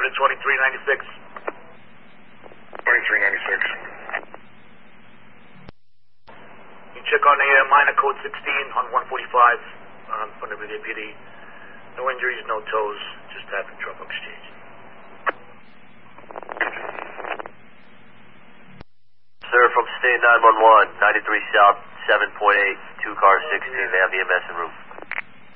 to 2396. 2396. You check on the minor code 16 on 145 from the PD. No injuries, no toes, just having trouble exchange. Sir, from State 911, 93 South, 7.8, 2 cars 16, they have EMS en route.